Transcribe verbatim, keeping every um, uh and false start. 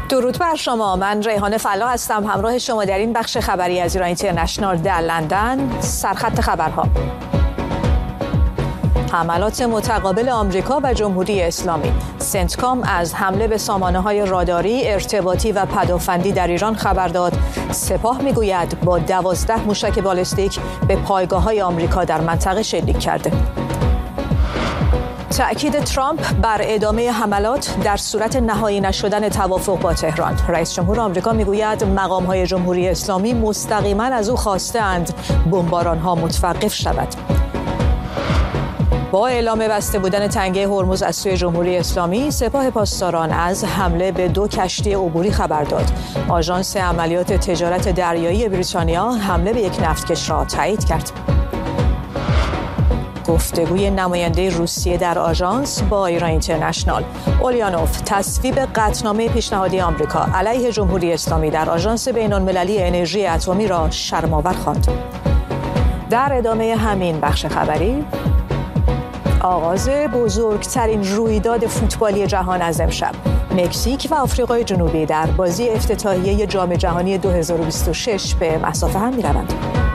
درود بر شما. من ریحانه فلاح هستم، همراه شما در این بخش خبری از ایران اینترنشنال در لندن. سرخط خبرها: حملات متقابل آمریکا و جمهوری اسلامی. سنتکام از حمله به سامانه‌های راداری، ارتباطی و پدافندی در ایران خبر داد. سپاه میگوید با دوازده موشک بالستیک به پایگاه‌های آمریکا در منطقه شلیک کرده. تأکید ترامپ بر ادامه حملات در صورت نهایی نشدن توافق با تهران. رئیس جمهور آمریکا میگوید مقام‌های جمهوری اسلامی مستقیما از او خواستند بمباران‌ها متوقف شود. با اعلام بسته بودن تنگه هرمز از سوی جمهوری اسلامی، سپاه پاسداران از حمله به دو کشتی عبوری خبر داد. آژانس عملیات تجارت دریایی بریتانیا حمله به یک نفتکش را تایید کرد. گفتگوی نماینده روسیه در آژانس با ایران اینترنشنال. اولیانوف تصویب قطعنامه پیشنهادی آمریکا علیه جمهوری اسلامی در آژانس بین‌المللی انرژی اتمی را شرم‌آور خواند. در ادامه همین بخش خبری، آغاز بزرگترین رویداد فوتبالی جهان از امشب. مکزیک و آفریقای جنوبی در بازی افتتاحیه جام جهانی دو هزار و بیست و شش به مصاف هم می‌روند.